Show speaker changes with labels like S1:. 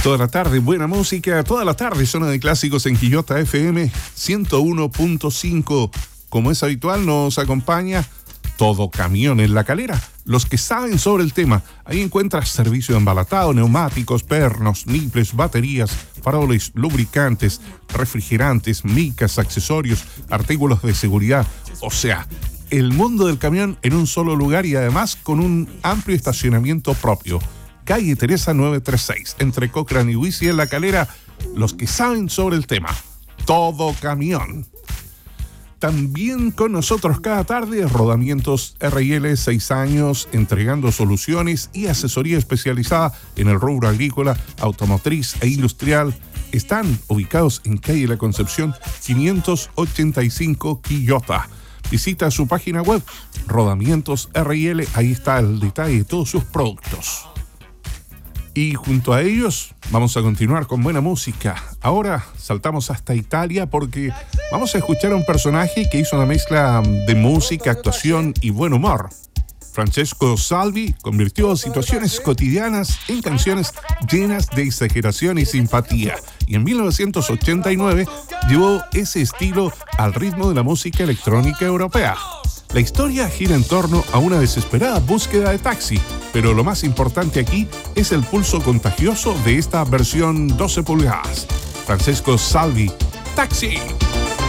S1: Toda la tarde, buena música. Toda la tarde, zona de clásicos en Quillota FM 101.5. Como es habitual, nos acompaña Todo Camión en La Calera. Los que saben sobre el tema. Ahí encuentras servicio de embalatado, neumáticos, pernos, niples, baterías, faroles, lubricantes, refrigerantes, micas, accesorios, artículos de seguridad. O sea, el mundo del camión en un solo lugar y además con un amplio estacionamiento propio. Calle Teresa 936, entre Cochrane y Huici en La Calera. Los que saben sobre el tema. Todo Camión. También con nosotros cada tarde, Rodamientos R&L, 6 años, entregando soluciones y asesoría especializada en el rubro agrícola, automotriz e industrial. Están ubicados en calle La Concepción 585, Quillota. Visita su página web, Rodamientos R&L, ahí está el detalle de todos sus productos. Y junto a ellos vamos a continuar con buena música. Ahora saltamos hasta Italia porque vamos a escuchar a un personaje que hizo una mezcla de música, actuación y buen humor. Francesco Salvi convirtió situaciones cotidianas en canciones llenas de exageración y simpatía. Y en 1989 llevó ese estilo al ritmo de la música electrónica europea. La historia gira en torno a una desesperada búsqueda de taxi, pero lo más importante aquí es el pulso contagioso de esta versión 12 pulgadas. Francesco Salvi, Taxi.